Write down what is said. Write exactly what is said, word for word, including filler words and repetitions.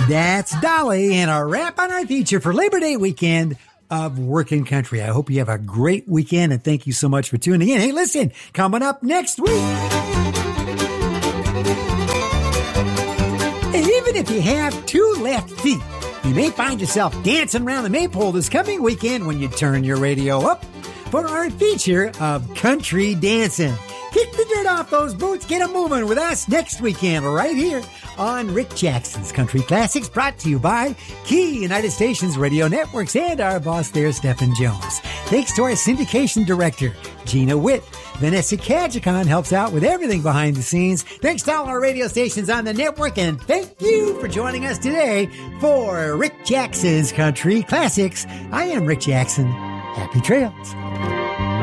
That's Dolly and a wrap on our feature for Labor Day weekend of Working Country. I hope you have a great weekend, and thank you so much for tuning in. Hey, listen, coming up next week, even if you have two left feet, you may find yourself dancing around the maypole this coming weekend when you turn your radio up for our feature of Country Dancing. Kick the dirt off those boots, get 'em moving with us next weekend right here on Rick Jackson's Country Classics, brought to you by Key United Stations Radio Networks and our boss there, Stephen Jones. Thanks to our syndication director, Gina Witt. Vanessa Kajikon helps out with everything behind the scenes. Thanks to all our radio stations on the network, and thank you for joining us today for Rick Jackson's Country Classics. I am Rick Jackson. Happy trails.